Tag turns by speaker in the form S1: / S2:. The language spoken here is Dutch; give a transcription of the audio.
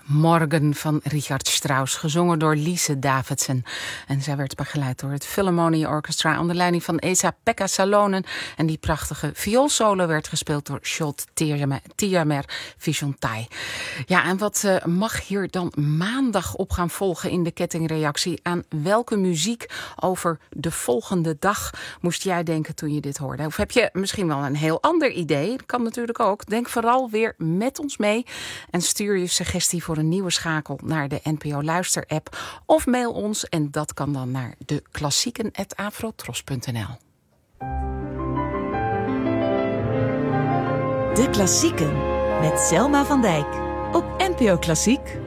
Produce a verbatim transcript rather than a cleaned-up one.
S1: Morgen van Richard Strauss, gezongen door Lise Davidsen. En zij werd begeleid door het Philharmonie Orchestra onder leiding van Esa-Pekka Salonen. En die prachtige vioolsolo werd gespeeld door Zsolt Tiamer Visontai. Ja, en wat uh, mag hier dan maandag op gaan volgen in de kettingreactie? Aan welke muziek over de volgende dag moest jij denken toen je dit hoorde? Of heb je misschien wel een heel ander idee? Dat kan natuurlijk ook. Denk vooral weer met ons mee en stuur je suggestie voor een nieuwe schakel naar de N P O Luister app of mail ons en dat kan dan naar de klassieken at afrotros punt n l.
S2: De Klassieken met Selma van Dijk op N P O Klassiek.